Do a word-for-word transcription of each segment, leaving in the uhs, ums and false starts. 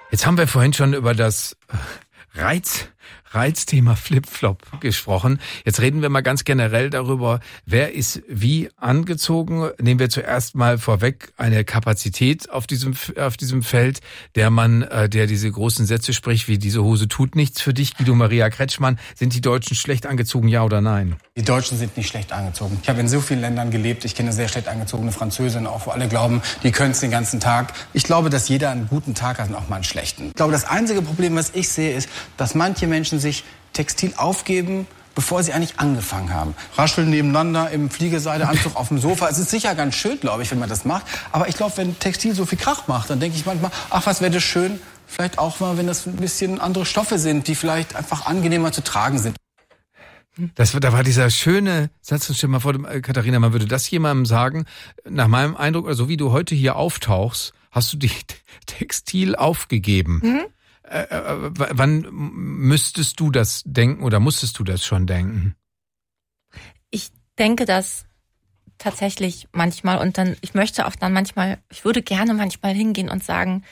Jetzt haben wir vorhin schon über das Reiz, Reizthema Flip-Flop gesprochen. Jetzt reden wir mal ganz generell darüber, wer ist wie angezogen. Nehmen wir zuerst mal vorweg eine Kapazität auf diesem auf diesem Feld, der man, äh, der diese großen Sätze spricht, wie diese Hose tut nichts für dich. Guido Maria Kretschmann, sind die Deutschen schlecht angezogen, ja oder nein? Die Deutschen sind nicht schlecht angezogen. Ich habe in so vielen Ländern gelebt. Ich kenne sehr schlecht angezogene Französinnen, auch wo alle glauben, die können es den ganzen Tag. Ich glaube, dass jeder einen guten Tag hat und auch mal einen schlechten. Ich glaube, das einzige Problem, was ich sehe, ist, dass manche Menschen sich Textil aufgeben, bevor sie eigentlich angefangen haben. Rascheln nebeneinander im Fliegeseideanzug auf dem Sofa. Es ist sicher ganz schön, glaube ich, wenn man das macht. Aber ich glaube, wenn Textil so viel Krach macht, dann denke ich manchmal, ach, was wäre das schön, vielleicht auch mal, wenn das ein bisschen andere Stoffe sind, die vielleicht einfach angenehmer zu tragen sind. Das, da war dieser schöne Satz, und stell mal vor, Katharina, man würde das jemandem sagen, nach meinem Eindruck, also wie du heute hier auftauchst, hast du die Textil aufgegeben. Mhm. Äh, äh, wann müsstest du das denken oder musstest du das schon denken? Ich denke das tatsächlich manchmal und dann, ich möchte auch dann manchmal, ich würde gerne manchmal hingehen und sagen,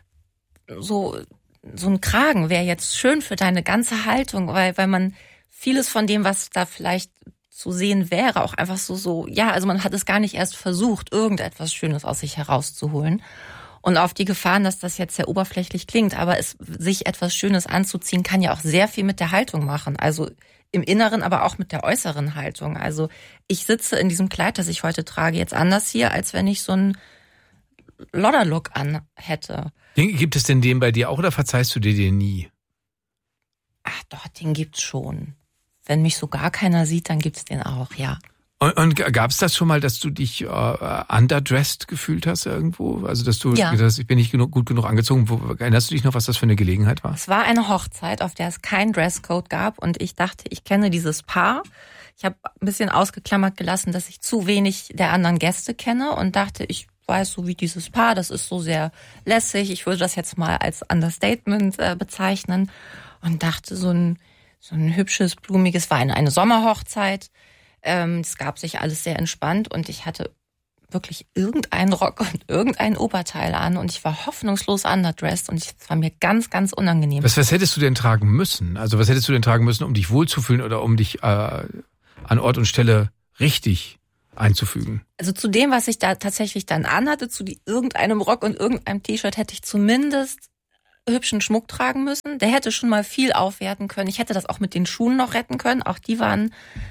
so, so ein Kragen wäre jetzt schön für deine ganze Haltung, weil, weil man vieles von dem, was da vielleicht zu sehen wäre, auch einfach so, so, ja, also man hat es gar nicht erst versucht, irgendetwas Schönes aus sich herauszuholen. Und auf die Gefahren, dass das jetzt sehr oberflächlich klingt, aber es, sich etwas Schönes anzuziehen, kann ja auch sehr viel mit der Haltung machen. Also im Inneren, aber auch mit der äußeren Haltung. Also ich sitze in diesem Kleid, das ich heute trage, jetzt anders hier, als wenn ich so einen Lodder-Look an hätte. Gibt es denn den bei dir auch oder verzeihst du dir den nie? Ach doch, den gibt's schon. Wenn mich so gar keiner sieht, dann gibt's den auch, ja. Und, und gab es das schon mal, dass du dich äh, underdressed gefühlt hast irgendwo? Also dass du ja. gedacht hast, ich bin nicht genug, gut genug angezogen. Wo, erinnerst du dich noch, was das für eine Gelegenheit war? Es war eine Hochzeit, auf der es keinen Dresscode gab und ich dachte, ich kenne dieses Paar. Ich habe ein bisschen ausgeklammert gelassen, dass ich zu wenig der anderen Gäste kenne und dachte, ich weiß so wie dieses Paar, das ist so sehr lässig. Ich würde das jetzt mal als Understatement äh, bezeichnen und dachte, so ein so ein hübsches, blumiges, war eine, eine Sommerhochzeit. Es gab sich alles sehr entspannt und ich hatte wirklich irgendeinen Rock und irgendein Oberteil an und ich war hoffnungslos underdressed und es war mir ganz, ganz unangenehm. Was, was hättest du denn tragen müssen? Also was hättest du denn tragen müssen, um dich wohlzufühlen oder um dich äh, an Ort und Stelle richtig einzufügen? Also zu dem, was ich da tatsächlich dann anhatte, zu die, irgendeinem Rock und irgendeinem T-Shirt hätte ich zumindest hübschen Schmuck tragen müssen. Der hätte schon mal viel aufwerten können. Ich hätte das auch mit den Schuhen noch retten können. Auch die waren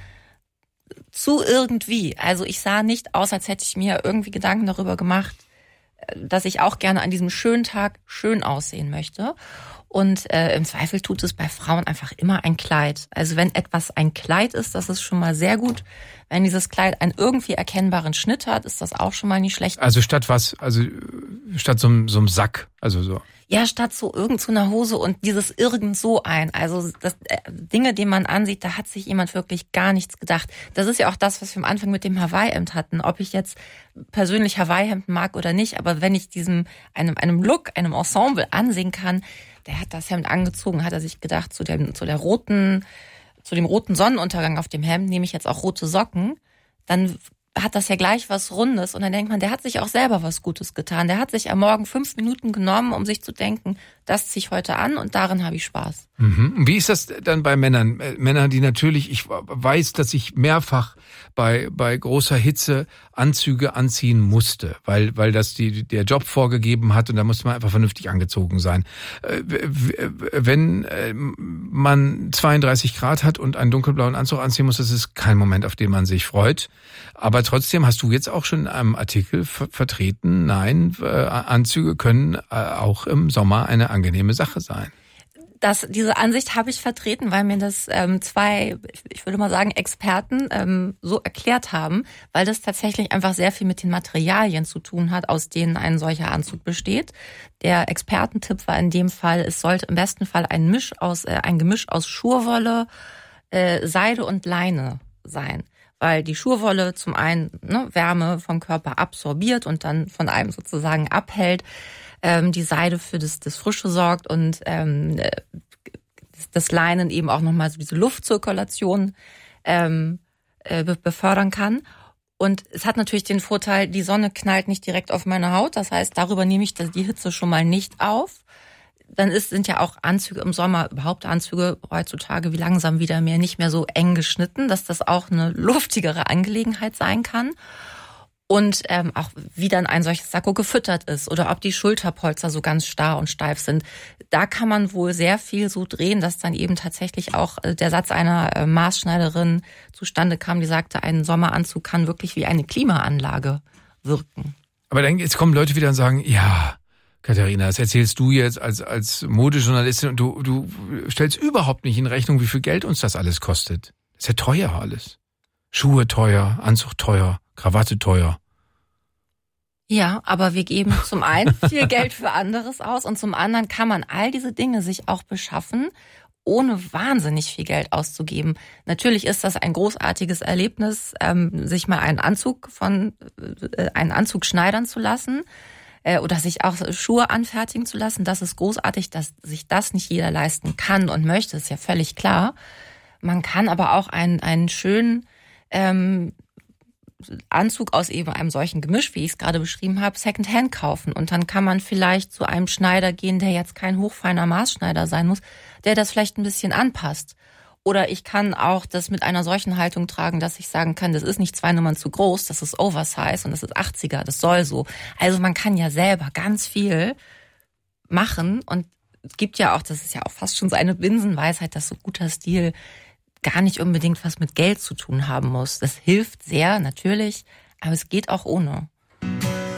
zu irgendwie. Also ich sah nicht aus, als hätte ich mir irgendwie Gedanken darüber gemacht, dass ich auch gerne an diesem schönen Tag schön aussehen möchte. Und äh, im Zweifel tut es bei Frauen einfach immer ein Kleid. Also wenn etwas ein Kleid ist, das ist schon mal sehr gut. Wenn dieses Kleid einen irgendwie erkennbaren Schnitt hat, ist das auch schon mal nicht schlecht. Also statt was? Also statt so einem, so einem Sack? Also so. Ja, statt so irgend so einer Hose und dieses irgend so ein. Also das äh, Dinge, die man ansieht, da hat sich jemand wirklich gar nichts gedacht. Das ist ja auch das, was wir am Anfang mit dem Hawaii-Hemd hatten. Ob ich jetzt persönlich Hawaii-Hemd mag oder nicht, aber wenn ich diesem einem einem Look, einem Ensemble ansehen kann, der hat das Hemd angezogen, hat er sich gedacht, zu dem zu der roten, zu dem roten Sonnenuntergang auf dem Hemd nehme ich jetzt auch rote Socken. Dann hat das ja gleich was Rundes und dann denkt man, der hat sich auch selber was Gutes getan. Der hat sich am Morgen fünf Minuten genommen, um sich zu denken, das ziehe ich heute an und darin habe ich Spaß. Mhm. Wie ist das dann bei Männern? Männer, die natürlich, ich weiß, dass ich mehrfach bei bei großer Hitze Anzüge anziehen musste, weil weil das die der Job vorgegeben hat und da musste man einfach vernünftig angezogen sein. Wenn man zweiunddreißig Grad hat und einen dunkelblauen Anzug anziehen muss, das ist kein Moment, auf den man sich freut. Aber trotzdem hast du jetzt auch schon in einem Artikel ver- vertreten, nein, äh, Anzüge können äh, auch im Sommer eine angenehme Sache sein. Das, diese Ansicht habe ich vertreten, weil mir das ähm, zwei, ich würde mal sagen, Experten ähm, so erklärt haben, weil das tatsächlich einfach sehr viel mit den Materialien zu tun hat, aus denen ein solcher Anzug besteht. Der Expertentipp war in dem Fall, es sollte im besten Fall ein Misch aus, äh, ein Gemisch aus Schurwolle, äh, Seide und Leine sein. Weil die Schurwolle zum einen ne, Wärme vom Körper absorbiert und dann von einem sozusagen abhält, ähm, die Seide für das, das Frische sorgt und ähm, das Leinen eben auch nochmal so diese Luftzirkulation ähm, äh, befördern kann. Und es hat natürlich den Vorteil, die Sonne knallt nicht direkt auf meine Haut, das heißt, darüber nehme ich die Hitze schon mal nicht auf. dann ist, sind ja auch Anzüge im Sommer, überhaupt Anzüge heutzutage wie langsam wieder mehr, nicht mehr so eng geschnitten, dass das auch eine luftigere Angelegenheit sein kann. Und ähm, auch wie dann ein solches Sakko gefüttert ist oder ob die Schulterpolster so ganz starr und steif sind. Da kann man wohl sehr viel so drehen, dass dann eben tatsächlich auch der Satz einer äh, Maßschneiderin zustande kam, die sagte, ein Sommeranzug kann wirklich wie eine Klimaanlage wirken. Aber dann jetzt kommen Leute wieder und sagen, ja, Katharina, das erzählst du jetzt als als Modejournalistin und du du stellst überhaupt nicht in Rechnung, wie viel Geld uns das alles kostet. Das ist ja teuer alles. Schuhe teuer, Anzug teuer, Krawatte teuer. Ja, aber wir geben zum einen viel Geld für anderes aus und zum anderen kann man all diese Dinge sich auch beschaffen, ohne wahnsinnig viel Geld auszugeben. Natürlich ist das ein großartiges Erlebnis, ähm, sich mal einen Anzug von äh, einen Anzug schneidern zu lassen äh, oder sich auch Schuhe anfertigen zu lassen. Das ist großartig, dass sich das nicht jeder leisten kann und möchte, ist ja völlig klar. Man kann aber auch einen einen schönen ähm, Anzug aus eben einem solchen Gemisch, wie ich es gerade beschrieben habe, Secondhand kaufen. Und dann kann man vielleicht zu einem Schneider gehen, der jetzt kein hochfeiner Maßschneider sein muss, der das vielleicht ein bisschen anpasst. Oder ich kann auch das mit einer solchen Haltung tragen, dass ich sagen kann, das ist nicht zwei Nummern zu groß, das ist Oversize und das ist achtziger, das soll so. Also man kann ja selber ganz viel machen und es gibt ja auch, das ist ja auch fast schon so eine Binsenweisheit, dass so guter Stil gar nicht unbedingt was mit Geld zu tun haben muss. Das hilft sehr, natürlich, aber es geht auch ohne.